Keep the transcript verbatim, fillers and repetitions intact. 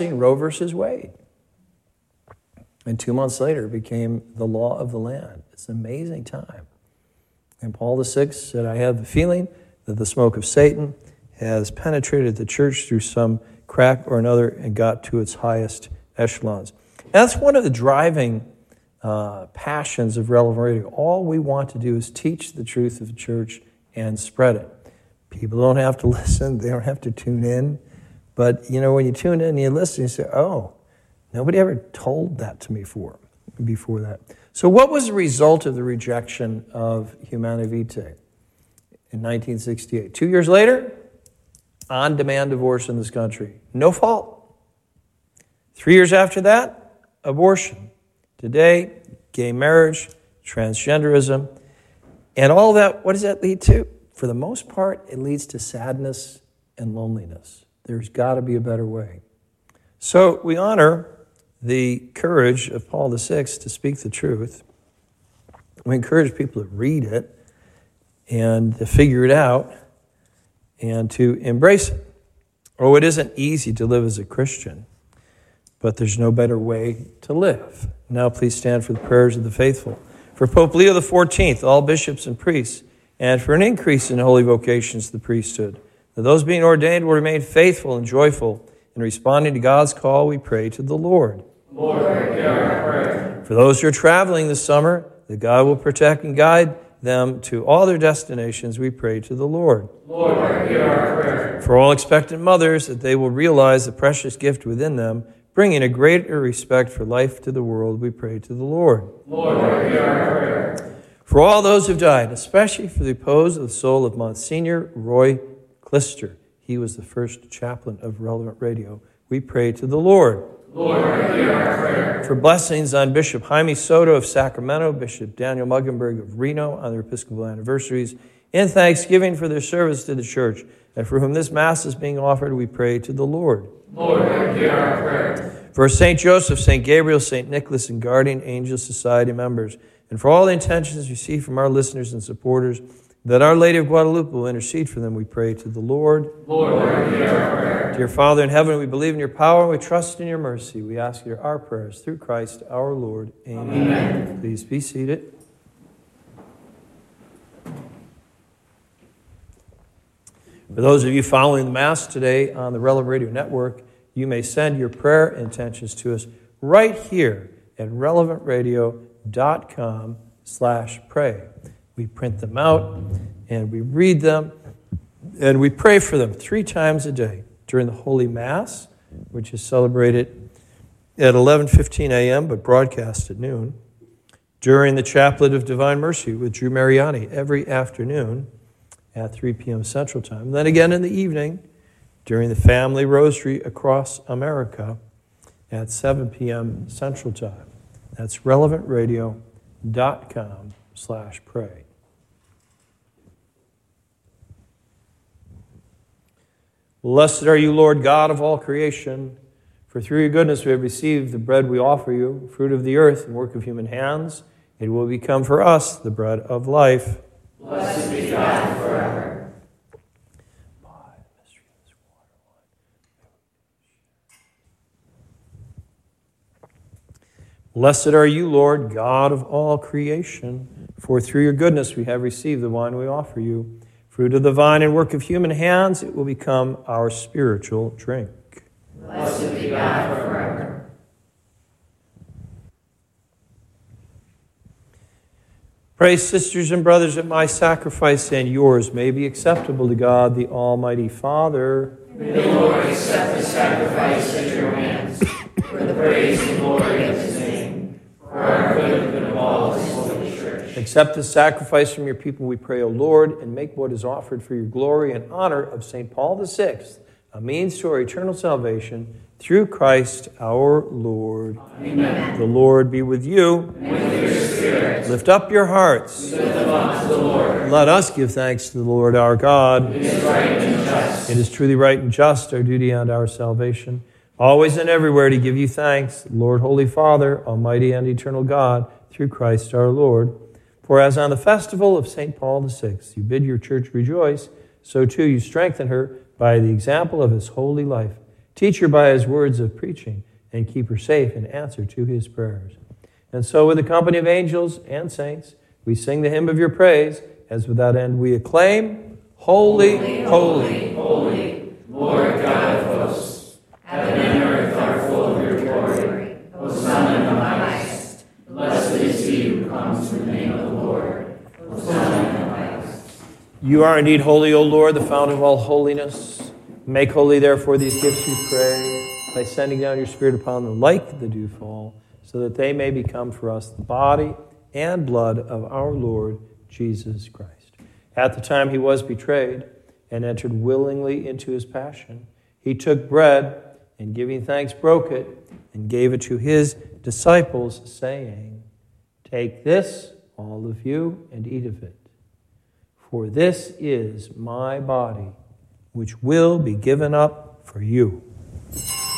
Roe versus Wade. And two months later, it became the law of the land. It's an amazing time. And Paul the Sixth said, I have the feeling that the smoke of Satan has penetrated the church through some crack or another and got to its highest echelons. And that's one of the driving uh, passions of Relevant Radio. All we want to do is teach the truth of the church and spread it. People don't have to listen. They don't have to tune in. But, you know, when you tune in and you listen, you say, oh, nobody ever told that to me before, before that. So what was the result of the rejection of Humanae Vitae in nineteen sixty-eight? Two years later, on-demand divorce in this country. No fault. Three years after that, abortion. Today, gay marriage, transgenderism, and all that, what does that lead to? For the most part, it leads to sadness and loneliness. There's got to be a better way. So we honor the courage of Paul the Sixth to speak the truth. We encourage people to read it and to figure it out and to embrace it. Oh, it isn't easy to live as a Christian, but there's no better way to live. Now please stand for the prayers of the faithful. For Pope Leo the Fourteenth, all bishops and priests, and for an increase in holy vocations to the priesthood, that those being ordained will remain faithful and joyful in responding to God's call, we pray to the Lord. Lord, hear our prayer. For those who are traveling this summer, that God will protect and guide them to all their destinations, we pray to the Lord. Lord, hear our prayer. For all expectant mothers, that they will realize the precious gift within them, bringing a greater respect for life to the world, we pray to the Lord. Lord, hear our prayer. For all those who have died, especially for the repose of the soul of Monsignor Roy Clister, he was the first chaplain of Relevant Radio, we pray to the Lord. Lord, hear our prayer. For blessings on Bishop Jaime Soto of Sacramento, Bishop Daniel Muggenberg of Reno on their Episcopal anniversaries, in thanksgiving for their service to the church, and for whom this Mass is being offered, we pray to the Lord. Lord, hear our prayer. For Saint Joseph, Saint Gabriel, Saint Nicholas, and Guardian Angel Society members, and for all the intentions received from our listeners and supporters, that Our Lady of Guadalupe will intercede for them, we pray to the Lord. Lord, hear our prayer. Dear Father in heaven, we believe in your power and we trust in your mercy. We ask you our prayers through Christ our Lord. Amen. Amen. Please be seated. For those of you following the Mass today on the Relevant Radio Network, you may send your prayer intentions to us right here at relevant radio dot com slash pray. We print them out and we read them and we pray for them three times a day during the Holy Mass, which is celebrated at eleven fifteen a.m. but broadcast at noon, during the Chaplet of Divine Mercy with Drew Mariani every afternoon at three p.m. Central Time, and then again in the evening during the Family Rosary across America at seven p.m. Central Time. That's relevant radio dot com slash pray. Blessed are you, Lord God of all creation, for through your goodness we have received the bread we offer you, fruit of the earth and work of human hands. It will become for us the bread of life. Blessed be God forever. By the mystery of this water wine. Blessed are you, Lord God of all creation, for through your goodness we have received the wine we offer you. Fruit of the vine and work of human hands, it will become our spiritual drink. Blessed be God forever. Pray, sisters and brothers, that my sacrifice and yours may be acceptable to God, the Almighty Father. May the Lord accept the sacrifice at your hands, for the praise and glory of his name, for our good and of all his holy church. Accept the sacrifice from your people, we pray, O Lord, and make what is offered for your glory and honor of Saint Paul the Sixth a means to our eternal salvation, through Christ our Lord. Amen. The Lord be with you. And with your spirit. Lift up your hearts. We lift them up to the Lord. Let us give thanks to the Lord our God. It is right and just. It is truly right and just, our duty and our salvation, always and everywhere to give you thanks, Lord, Holy Father, Almighty and eternal God, through Christ our Lord. For as on the festival of Saint Paul the Sixth you bid your church rejoice, so too you strengthen her by the example of his holy life. Teach her by his words of preaching, and keep her safe in answer to his prayers. And so with the company of angels and saints, we sing the hymn of your praise, as without end we acclaim, Holy, holy, holy, holy, Lord God of hosts. Heaven and earth are full of your glory. Hosanna in the highest. Blessed is he who comes in the name of the Lord. Hosanna in the highest. You are indeed holy, O Lord, the fount of all holiness. Make holy, therefore, these gifts, we pray, by sending down your Spirit upon them like the dewfall, so that they may become for us the body and blood of our Lord Jesus Christ. At the time he was betrayed and entered willingly into his passion, he took bread and, giving thanks, broke it and gave it to his disciples, saying, Take this, all of you, and eat of it. For this is my body, which will be given up for you.